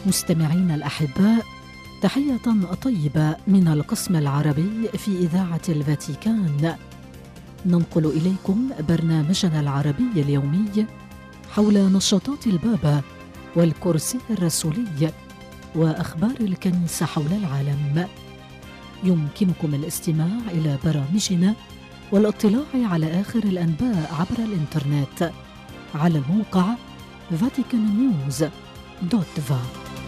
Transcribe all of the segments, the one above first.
مستمعين الأحباء، تحية طيبة من القسم العربي في إذاعة الفاتيكان. ننقل إليكم برنامجنا العربي اليومي حول نشاطات البابا والكرسي الرسولي وأخبار الكنيسة حول العالم. يمكنكم الاستماع إلى برامجنا والاطلاع على آخر الأنباء عبر الإنترنت على الموقع vaticannews.va.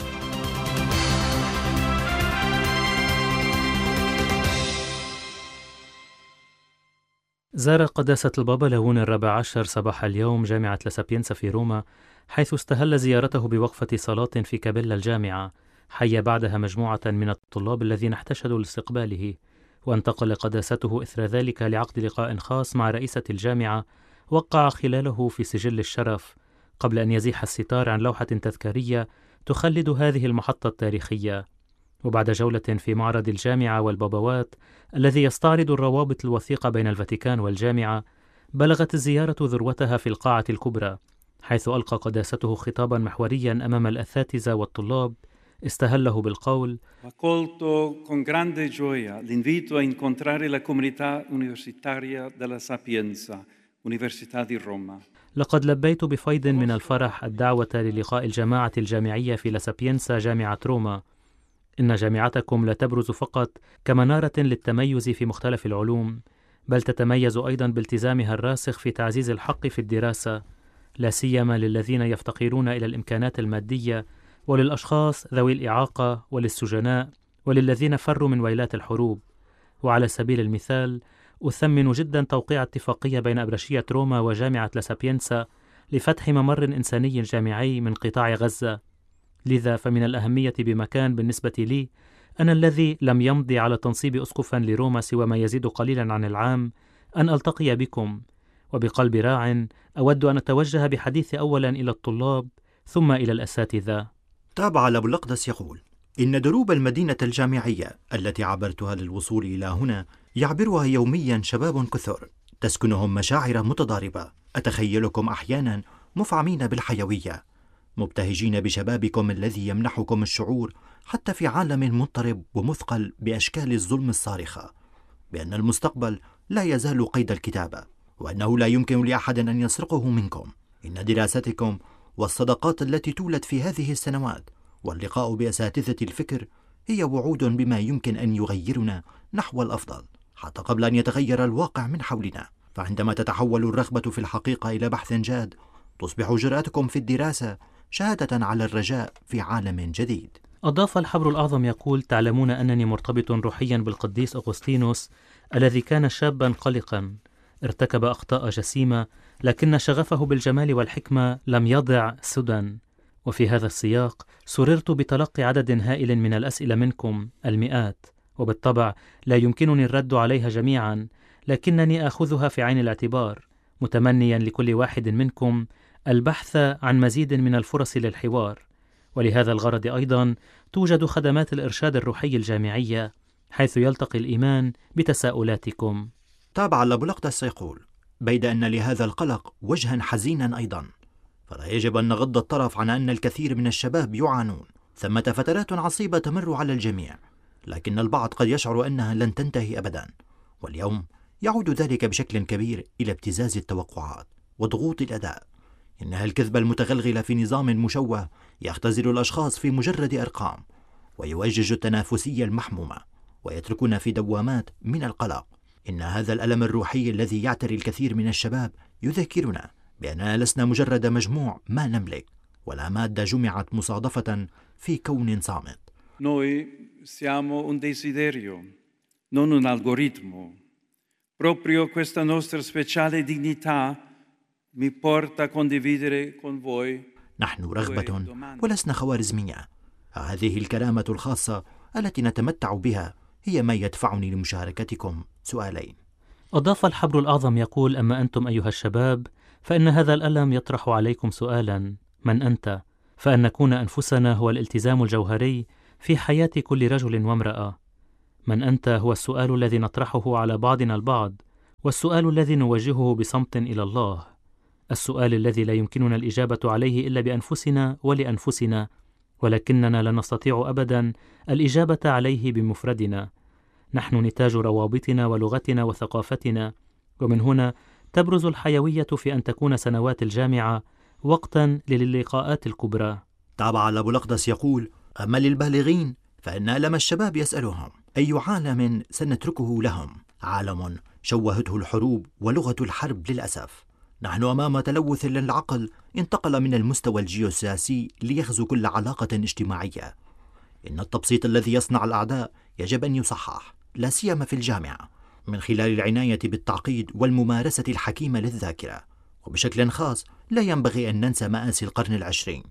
زار قداسة البابا ليون الرابع عشر صباح اليوم جامعة لاسابينسا في روما، حيث استهل زيارته بوقفة صلاة في كابيلا الجامعة. حيا بعدها مجموعة من الطلاب الذين احتشدوا لاستقباله، وانتقل قداسته إثر ذلك لعقد لقاء خاص مع رئيسة الجامعة وقع خلاله في سجل الشرف، قبل أن يزيح الستار عن لوحة تذكارية تخلد هذه المحطة التاريخية. وبعد جولة في معرض الجامعة والبابوات الذي يستعرض الروابط الوثيقة بين الفاتيكان والجامعة، بلغت الزيارة ذروتها في القاعة الكبرى، حيث ألقى قداسته خطابا محوريا أمام الأساتذة والطلاب استهله بالقول: Accolto con grande gioia l'invito a incontrare la comunità universitaria della Sapienza, Università di Roma. لقد لبيت بفيض من الفرح الدعوة للقاء الجماعة الجامعية في لاسابينسا جامعة روما. إن جامعتكم لا تبرز فقط كمنارة للتميز في مختلف العلوم، بل تتميز أيضا بالتزامها الراسخ في تعزيز الحق في الدراسة، لا سيما للذين يفتقرون إلى الإمكانات المادية، وللأشخاص ذوي الإعاقة، وللسجناء، وللذين فروا من ويلات الحروب. وعلى سبيل المثال، أثمن جدا توقيع اتفاقية بين أبرشية روما وجامعة لاسابينسا لفتح ممر إنساني جامعي من قطاع غزة. لذا فمن الأهمية بمكان بالنسبة لي أنا الذي لم يمضي على تنصيب أسقفا لروما سوى ما يزيد قليلا عن العام أن ألتقي بكم، وبقلب راع أود أن أتوجه بحديث أولا إلى الطلاب ثم إلى الأساتذة. تابع أبو الأقدس يقول: إن دروب المدينة الجامعية التي عبرتها للوصول إلى هنا يعبرها يوميا شباب كثر تسكنهم مشاعر متضاربة. أتخيلكم أحيانا مفعمين بالحيوية، مبتهجين بشبابكم الذي يمنحكم الشعور حتى في عالم مضطرب ومثقل بأشكال الظلم الصارخة بأن المستقبل لا يزال قيد الكتابة، وأنه لا يمكن لأحد أن يسرقه منكم. إن دراستكم والصداقات التي تولد في هذه السنوات واللقاء بأساتذة الفكر هي وعود بما يمكن أن يغيرنا نحو الأفضل حتى قبل أن يتغير الواقع من حولنا. فعندما تتحول الرغبة في الحقيقة إلى بحث جاد، تصبح جرأتكم في الدراسة شهادة على الرجاء في عالم جديد. أضاف الحبر الأعظم يقول: تعلمون أنني مرتبط روحيا بالقديس أغسطينوس الذي كان شابا قلقا، ارتكب أخطاء جسيمة، لكن شغفه بالجمال والحكمة لم يضع سدى. وفي هذا السياق سررت بتلقي عدد هائل من الأسئلة منكم، المئات، وبالطبع لا يمكنني الرد عليها جميعا، لكنني آخذها في عين الاعتبار، متمنيا لكل واحد منكم البحث عن مزيد من الفرص للحوار. ولهذا الغرض أيضا توجد خدمات الإرشاد الروحي الجامعية، حيث يلتقي الإيمان بتساؤلاتكم. تابع أبو الأقدس يقول: بيد أن لهذا القلق وجها حزينا أيضا، فلا يجب أن نغض الطرف عن أن الكثير من الشباب يعانون. ثمة فترات عصيبة تمر على الجميع، لكن البعض قد يشعر أنها لن تنتهي أبدا، واليوم يعود ذلك بشكل كبير إلى ابتزاز التوقعات وضغوط الأداء. إنها الكذبة المتغلغلة في نظام مشوه يختزل الأشخاص في مجرد أرقام، ويؤجج التنافسية المحمومة، ويتركنا في دوامات من القلق. إن هذا الألم الروحي الذي يعتري الكثير من الشباب يذكرنا بأننا لسنا مجرد مجموع ما نملك، ولا مادة جمعت مصادفة في كون صامت. Noi siamo un desiderio, non un algoritmo. Proprio questa nostra speciale dignità mi porta a condividere con voi. نحن رغبة ولسنا خوارزمية. هذه الكرامة الخاصة التي نتمتع بها هي ما يدفعني لمشاركتكم سؤالين. أضاف الحبر الأعظم يقول: أما أنتم أيها الشباب، فإن هذا الألم يطرح عليكم سؤالا: من أنت؟ فأن نكون أنفسنا هو الالتزام الجوهري في حياة كل رجل وامرأة. من أنت هو السؤال الذي نطرحه على بعضنا البعض، والسؤال الذي نوجهه بصمت إلى الله، السؤال الذي لا يمكننا الإجابة عليه إلا بأنفسنا ولأنفسنا، ولكننا لا نستطيع أبدا الإجابة عليه بمفردنا. نحن نتاج روابطنا ولغتنا وثقافتنا، ومن هنا تبرز الحيوية في أن تكون سنوات الجامعة وقتا للقاءات الكبرى. تابع أبو الأقدس يقول: أما للبالغين فإن ألم الشباب يسألهم أي عالم سنتركه لهم، عالم شوهته الحروب ولغة الحرب للأسف. نحن أمام تلوث للعقل انتقل من المستوى الجيوسياسي ليغزو كل علاقة اجتماعية. إن التبسيط الذي يصنع الأعداء يجب أن يصحح، لا سيما في الجامعة، من خلال العناية بالتعقيد والممارسة الحكيمة للذاكرة. وبشكل خاص لا ينبغي أن ننسى مآسي القرن العشرين.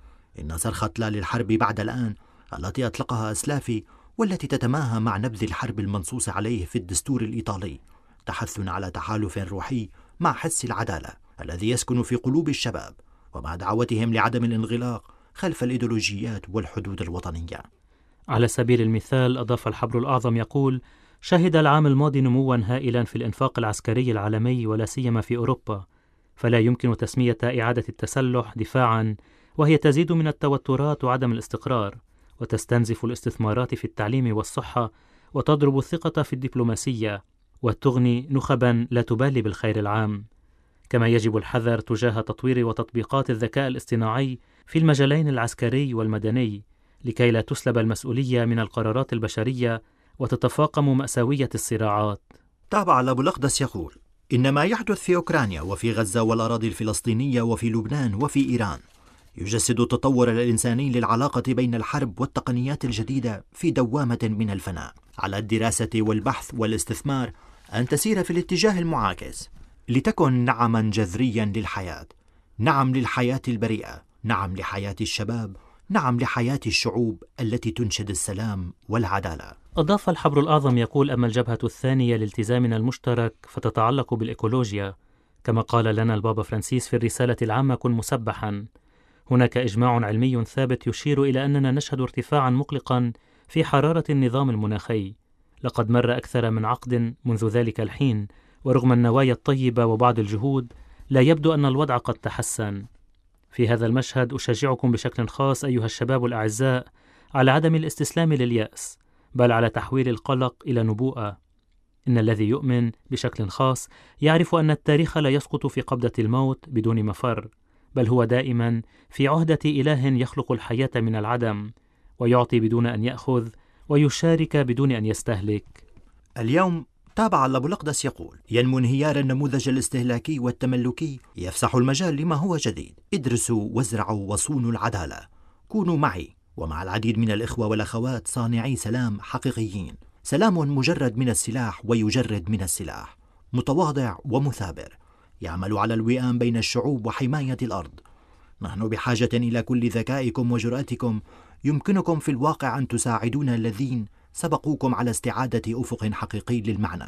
إن صرخة لا للحرب بعد الآن التي أطلقها أسلافي، والتي تتماهى مع نبذ الحرب المنصوص عليه في الدستور الإيطالي، تحث على تحالف روحي مع حس العدالة الذي يسكن في قلوب الشباب، ومع دعوتهم لعدم الانغلاق خلف الإيديولوجيات والحدود الوطنية. على سبيل المثال، أضاف الحبر الأعظم يقول: شهد العام الماضي نموا هائلا في الإنفاق العسكري العالمي ولا سيما في أوروبا، فلا يمكن تسمية إعادة التسلح دفاعا، وهي تزيد من التوترات وعدم الاستقرار، وتستنزف الاستثمارات في التعليم والصحة، وتضرب الثقة في الدبلوماسية، وتغني نخبا لا تبالي بالخير العام. كما يجب الحذر تجاه تطوير وتطبيقات الذكاء الاصطناعي في المجالين العسكري والمدني، لكي لا تسلب المسؤولية من القرارات البشرية وتتفاقم مأساوية الصراعات. تابع أبو الأقدس يقول: إن ما يحدث في أوكرانيا وفي غزة والأراضي الفلسطينية وفي لبنان وفي إيران يجسد التطور الإنساني للعلاقة بين الحرب والتقنيات الجديدة في دوامة من الفناء. على الدراسة والبحث والاستثمار أن تسير في الاتجاه المعاكس، لتكن نعما جذريا للحياة، نعم للحياة البريئة، نعم لحياة الشباب، نعم لحياة الشعوب التي تنشد السلام والعدالة. أضاف الحبر الأعظم يقول: أما الجبهة الثانية لالتزامنا المشترك فتتعلق بالإيكولوجيا، كما قال لنا البابا فرانسيس في الرسالة العامة: كن مسبحا. هناك إجماع علمي ثابت يشير إلى أننا نشهد ارتفاعا مقلقا في حرارة النظام المناخي. لقد مر أكثر من عقد منذ ذلك الحين، ورغم النوايا الطيبة وبعض الجهود لا يبدو أن الوضع قد تحسن. في هذا المشهد أشجعكم بشكل خاص أيها الشباب الأعزاء على عدم الاستسلام لليأس، بل على تحويل القلق إلى نبوءة. إن الذي يؤمن بشكل خاص يعرف أن التاريخ لا يسقط في قبضة الموت بدون مفر، بل هو دائما في عهدة إله يخلق الحياة من العدم، ويعطي بدون أن يأخذ، ويشارك بدون أن يستهلك. اليوم تابع أبو الأقدس يقول: ينمو انهيار النموذج الاستهلاكي والتملكي يفسح المجال لما هو جديد. ادرسوا وازرعوا وصونوا العدالة. كونوا معي ومع العديد من الإخوة والأخوات صانعي سلام حقيقيين، سلام مجرد من السلاح ويجرد من السلاح، متواضع ومثابر، يعمل على الوئام بين الشعوب وحماية الأرض. نحن بحاجة إلى كل ذكائكم وجرأتكم. يمكنكم في الواقع أن تساعدونا الذين سبقوكم على استعادة أفق حقيقي للمعنى،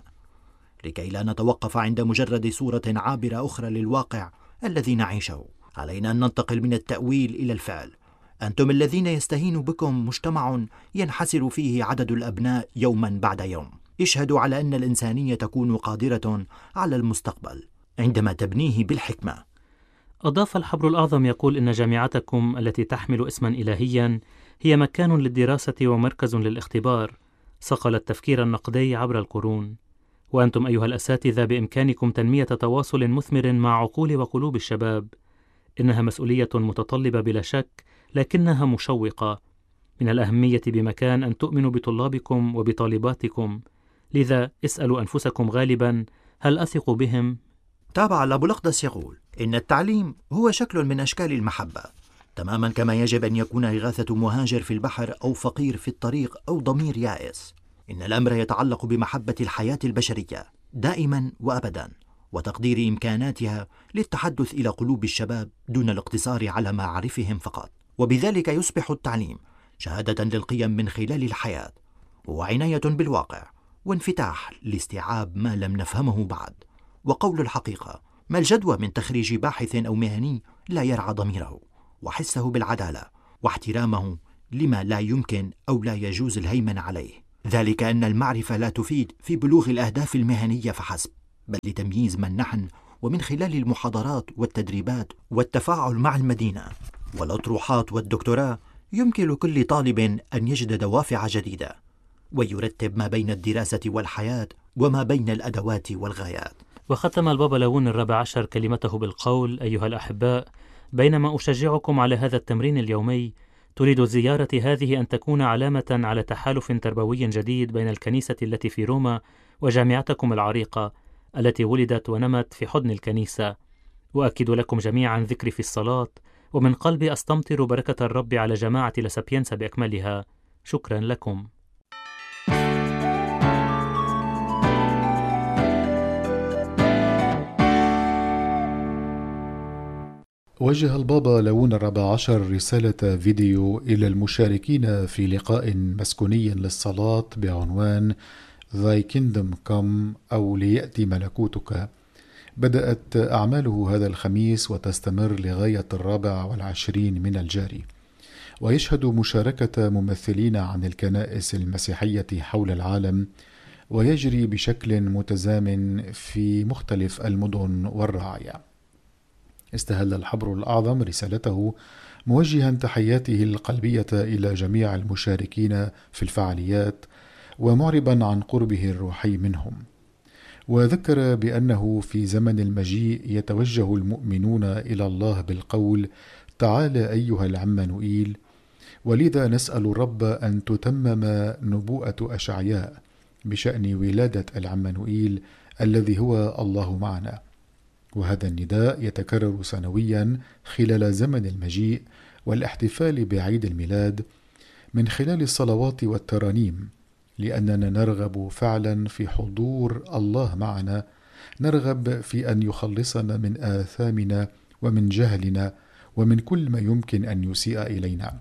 لكي لا نتوقف عند مجرد صورة عابرة أخرى للواقع الذي نعيشه. علينا أن ننتقل من التأويل إلى الفعل. أنتم الذين يستهين بكم مجتمع ينحسر فيه عدد الأبناء يوما بعد يوم. اشهدوا على أن الإنسانية تكون قادرة على المستقبل عندما تبنيه بالحكمة. أضاف الحبر الأعظم يقول: إن جامعتكم التي تحمل اسما إلهيا هي مكان للدراسة ومركز للاختبار، صقل التفكير النقدي عبر القرون. وأنتم أيها الأساتذة بإمكانكم تنمية تواصل مثمر مع عقول وقلوب الشباب. إنها مسؤولية متطلبة بلا شك، لكنها مشوقة. من الأهمية بمكان أن تؤمنوا بطلابكم وبطالباتكم، لذا اسألوا أنفسكم غالبا: هل أثق بهم؟ تابع أبو الأقدس يقول: إن التعليم هو شكل من أشكال المحبة، تماما كما يجب أن يكون إغاثة مهاجر في البحر أو فقير في الطريق أو ضمير يائس. إن الأمر يتعلق بمحبة الحياة البشرية دائما وأبدا، وتقدير إمكاناتها للتحدث إلى قلوب الشباب دون الاقتصار على معارفهم فقط. وبذلك يصبح التعليم شهادة للقيم من خلال الحياة، وعناية بالواقع، وانفتاح لاستيعاب ما لم نفهمه بعد. وقول الحقيقة: ما الجدوى من تخريج باحث أو مهني لا يرعى ضميره وحسه بالعدالة واحترامه لما لا يمكن أو لا يجوز الهيمنة عليه، ذلك أن المعرفة لا تفيد في بلوغ الأهداف المهنية فحسب، بل لتمييز من نحن، ومن خلال المحاضرات والتدريبات والتفاعل مع المدينة والأطروحات والدكتوراه يمكن لكل طالب أن يجد دوافع جديدة ويرتب ما بين الدراسة والحياة وما بين الأدوات والغايات. وختم البابا ليون الرابع عشر كلمته بالقول: أيها الأحباء، بينما أشجعكم على هذا التمرين اليومي، تريد زيارة هذه أن تكون علامة على تحالف تربوي جديد بين الكنيسة التي في روما وجامعتكم العريقة التي ولدت ونمت في حضن الكنيسة. وأكد لكم جميعا ذكري في الصلاة، ومن قلبي أستمطر بركة الرب على جماعة لا سابينسا بأكملها. شكرا لكم. وجه البابا ليون الرابع عشر رسالة فيديو إلى المشاركين في لقاء مسكوني للصلاة بعنوان Thy Kingdom Come أو ليأتي ملكوتك. بدأت أعماله هذا الخميس وتستمر لغاية 24 من الجاري، ويشهد مشاركة ممثلين عن الكنائس المسيحية حول العالم، ويجري بشكل متزامن في مختلف المدن والرعاية. استهل الحبر الأعظم رسالته موجها تحياته القلبية إلى جميع المشاركين في الفعاليات، ومعربا عن قربه الروحي منهم، وذكر بأنه في زمن المجيء يتوجه المؤمنون إلى الله بالقول: تعال أيها العمانوئيل. ولذا نسأل الرب أن تتمم نبوءة أشعياء بشأن ولادة العمانوئيل الذي هو الله معنا. وهذا النداء يتكرر سنويا خلال زمن المجيء والاحتفال بعيد الميلاد من خلال الصلوات والترانيم، لأننا نرغب فعلا في حضور الله معنا، نرغب في أن يخلصنا من آثامنا ومن جهلنا ومن كل ما يمكن أن يسيء إلينا،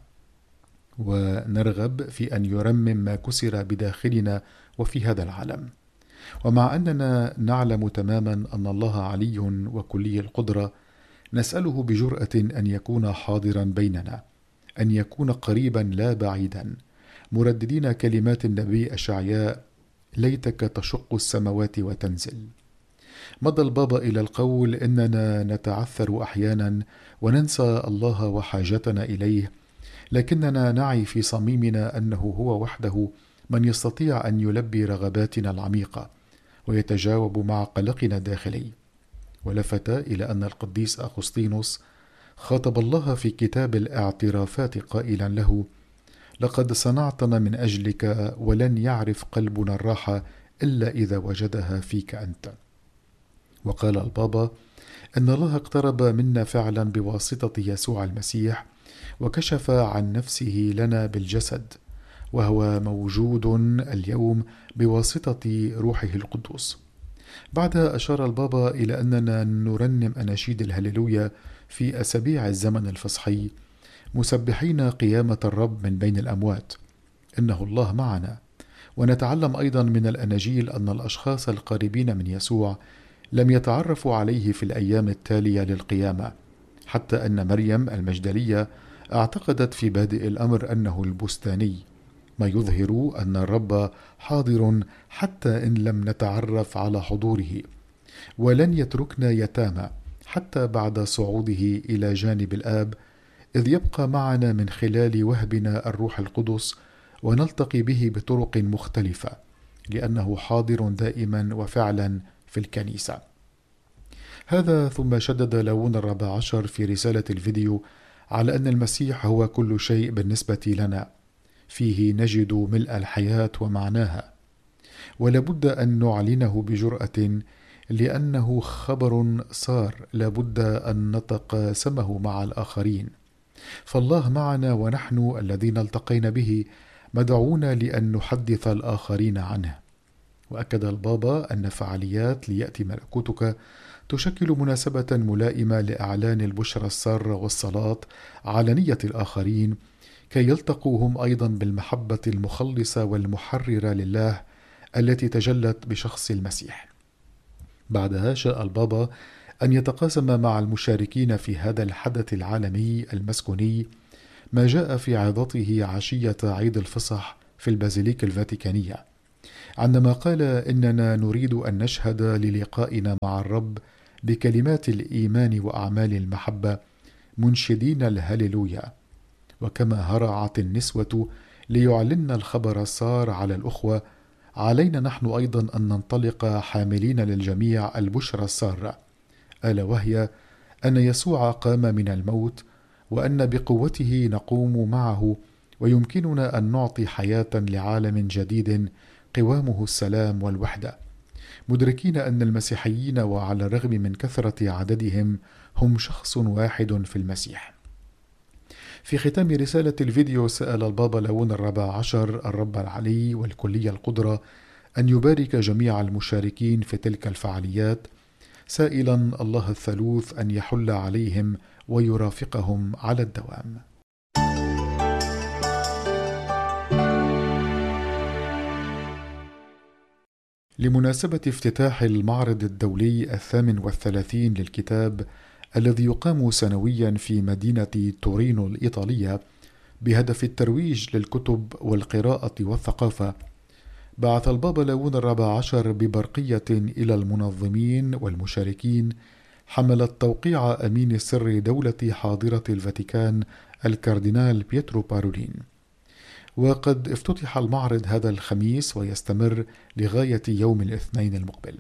ونرغب في أن يرمم ما كسر بداخلنا وفي هذا العالم. ومع أننا نعلم تماما أن الله علي وكلي القدرة، نسأله بجرأة أن يكون حاضرا بيننا، أن يكون قريبا لا بعيدا، مرددين كلمات النبي أشعياء: ليتك تشق السماوات وتنزل. مضى البابا إلى القول: إننا نتعثر أحيانا وننسى الله وحاجتنا إليه، لكننا نعي في صميمنا أنه هو وحده من يستطيع أن يلبي رغباتنا العميقة ويتجاوب مع قلقنا الداخلي. ولفت إلى أن القديس أغسطينوس خاطب الله في كتاب الاعترافات قائلا له: لقد صنعتنا من أجلك، ولن يعرف قلبنا الراحة إلا إذا وجدها فيك أنت. وقال البابا إن الله اقترب منا فعلا بواسطة يسوع المسيح، وكشف عن نفسه لنا بالجسد، وهو موجود اليوم بواسطة روحه القدوس. بعدها أشار البابا إلى أننا نرنم أناشيد الهللويا في أسابيع الزمن الفصحي، مسبحين قيامة الرب من بين الأموات، إنه الله معنا. ونتعلم أيضا من الأناجيل أن الأشخاص القريبين من يسوع لم يتعرفوا عليه في الأيام التالية للقيامة، حتى أن مريم المجدلية اعتقدت في بادئ الأمر أنه البستاني، ما يظهر أن الرب حاضر حتى إن لم نتعرف على حضوره، ولن يتركنا يتامى حتى بعد صعوده إلى جانب الآب، إذ يبقى معنا من خلال وهبنا الروح القدس، ونلتقي به بطرق مختلفة، لأنه حاضر دائما وفعلا في الكنيسة. هذا ثم شدد ليون الرابع عشر في رسالة الفيديو على أن المسيح هو كل شيء بالنسبة لنا، فيه نجد ملء الحياة ومعناها، ولابد أن نعلنه بجرأة، لأنه خبر صار لابد أن نتقاسمه مع الآخرين. فالله معنا، ونحن الذين التقينا به مدعوون لأن نحدث الآخرين عنه. وأكد البابا أن فعاليات ليأتي ملكوتك تشكل مناسبة ملائمة لإعلان البشرى السارة والصلاة على نية الآخرين، كي يلتقوا هم أيضا بالمحبة المخلصة والمحررة لله التي تجلت بشخص المسيح. بعدها شاء البابا أن يتقاسم مع المشاركين في هذا الحدث العالمي المسكوني ما جاء في عظته عشية عيد الفصح في البازيليك الفاتيكانية، عندما قال: إننا نريد أن نشهد للقائنا مع الرب بكلمات الإيمان وأعمال المحبة، منشدين الهللويا. وكما هرعت النسوة ليعلن الخبر السار على الأخوة، علينا نحن أيضا أن ننطلق حاملين للجميع البشرى السارة، ألا وهي أن يسوع قام من الموت، وأن بقوته نقوم معه، ويمكننا أن نعطي حياة لعالم جديد قوامه السلام والوحدة، مدركين أن المسيحيين وعلى الرغم من كثرة عددهم هم شخص واحد في المسيح. في ختام رسالة الفيديو سأل البابا ليون ال14 الرب العلي والكلي القدرة أن يبارك جميع المشاركين في تلك الفعاليات، سائلا الله الثالوث أن يحل عليهم ويرافقهم على الدوام. لمناسبة افتتاح المعرض الدولي 38 للكتاب الذي يقام سنويا في مدينة تورينو الإيطالية بهدف الترويج للكتب والقراءة والثقافة، بعث البابا ليون ال14 ببرقية إلى المنظمين والمشاركين حملت توقيع أمين السر دولة حاضرة الفاتيكان الكاردينال بيترو بارولين. وقد افتتح المعرض هذا الخميس ويستمر لغاية يوم الاثنين المقبل.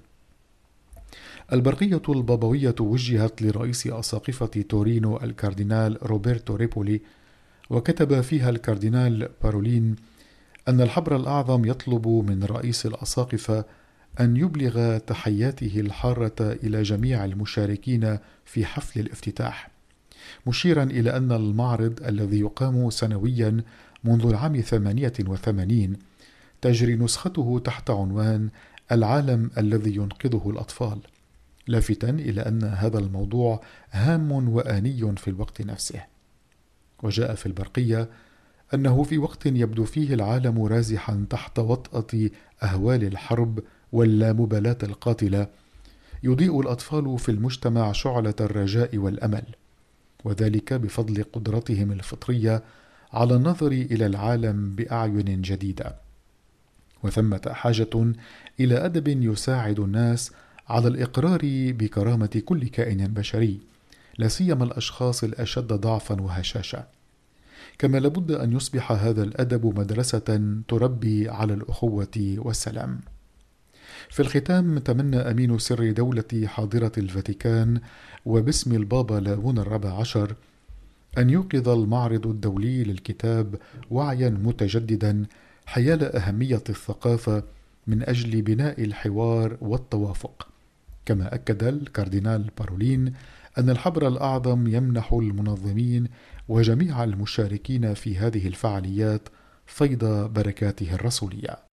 البرقية البابوية وجهت لرئيس أساقفة تورينو الكاردينال روبرتو ريبولي، وكتب فيها الكاردينال بارولين أن الحبر الأعظم يطلب من رئيس الأساقفة أن يبلغ تحياته الحارة إلى جميع المشاركين في حفل الافتتاح، مشيرا إلى أن المعرض الذي يقام سنويا منذ العام 88 تجري نسخته تحت عنوان العالم الذي ينقذه الأطفال، لافتا إلى أن هذا الموضوع هام وآني في الوقت نفسه. وجاء في البرقية أنه في وقت يبدو فيه العالم رازحا تحت وطأة أهوال الحرب واللامبالاة القاتلة، يضيء الأطفال في المجتمع شعلة الرجاء والأمل، وذلك بفضل قدرتهم الفطرية على النظر إلى العالم بأعين جديدة. وثمة حاجة إلى أدب يساعد الناس على الإقرار بكرامة كل كائن بشري، لا سيما الأشخاص الأشد ضعفا وهشاشة، كما لابد أن يصبح هذا الأدب مدرسة تربي على الأخوة والسلام. في الختام تمنى أمين سر دولة حاضرة الفاتيكان وباسم البابا ليون ال14 أن يوقظ المعرض الدولي للكتاب وعيا متجددا حيال أهمية الثقافة من أجل بناء الحوار والتوافق. كما أكد الكاردينال بارولين أن الحبر الأعظم يمنح المنظمين وجميع المشاركين في هذه الفعاليات فيض بركاته الرسولية.